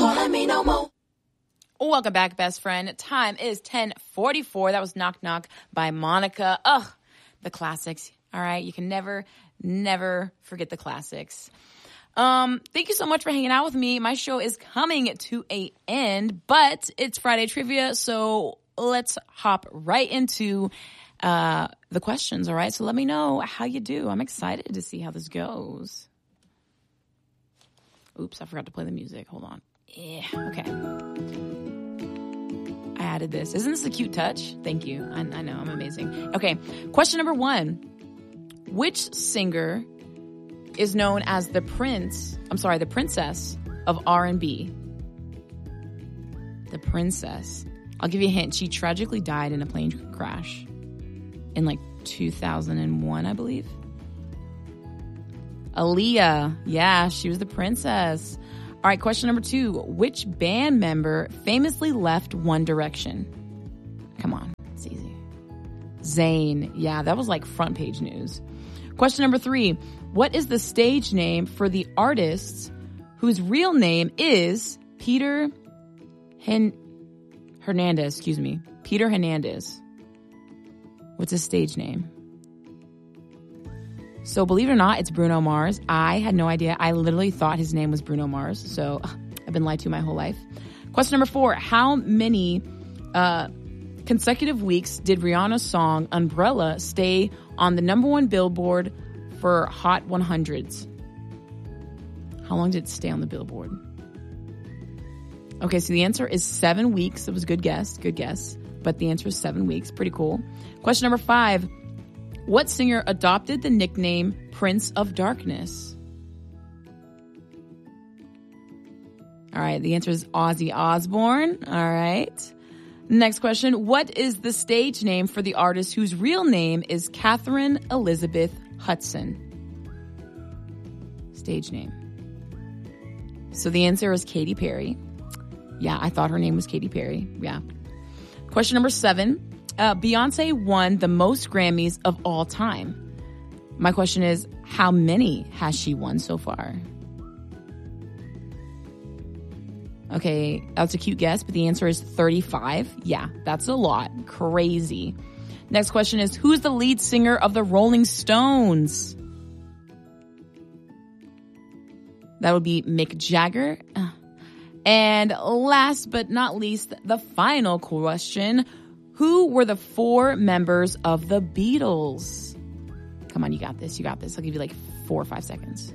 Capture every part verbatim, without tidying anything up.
calling me no more. Welcome back, best friend. Time is ten forty-four. That was Knock Knock by Monica. Ugh, the classics. All right, you can never, never forget the classics. Um, thank you so much for hanging out with me. My show is coming to an end, but it's Friday Trivia, so let's hop right into uh, the questions, all right? So let me know how you do. I'm excited to see how this goes. Oops, I forgot to play the music. Hold on. Yeah, okay. I added this. Isn't this a cute touch? Thank you. I, I know, I'm amazing. Okay, question number one. Which singer is known as the prince, I'm sorry, the princess of R and B? The princess. I'll give you a hint. She tragically died in a plane crash in like two thousand one, I believe. Aaliyah. Yeah, she was the princess. All right, question number two. Which band member famously left One Direction? Come on, it's easy. Zayn. Yeah, that was like front page news. Question number three. What is the stage name for the artist whose real name is Peter Hen- Hernandez? Excuse me. Peter Hernandez. What's his stage name? So believe it or not, it's Bruno Mars. I had no idea. I literally thought his name was Bruno Mars. So ugh, I've been lied to my whole life. Question number four. How many uh, consecutive weeks did Rihanna's song Umbrella stay on the number one Billboard for Hot one hundreds? How long did it stay on the Billboard? Okay, so the answer is seven weeks. It was a good guess. Good guess. But the answer is seven weeks. Pretty cool. Question number five. What singer adopted the nickname Prince of Darkness? All right, the answer is Ozzy Osbourne. All right. Next question. What is the stage name for the artist whose real name is Catherine Elizabeth Hudson? Stage name. So the answer is Katy Perry. Yeah, I thought her name was Katy Perry. Yeah. Question number seven. Uh, Beyonce won the most Grammys of all time. My question is, how many has she won so far? Okay, that's a cute guess, but the answer is thirty-five. Yeah, that's a lot. Crazy. Next question is, who's the lead singer of the Rolling Stones? That would be Mick Jagger. And last but not least, the final question. Who were the four members of the Beatles? Come on, you got this. You got this. I'll give you like four or five seconds.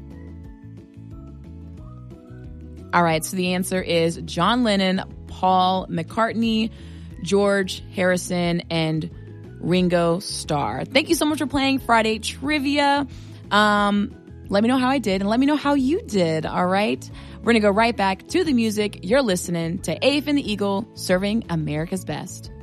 All right, so the answer is John Lennon, Paul McCartney, George Harrison, and Ringo Starr. Thank you so much for playing Friday Trivia. Um, let me know how I did, and let me know how you did, all right? We're going to go right back to the music. You're listening to A F and the Eagle, serving America's best.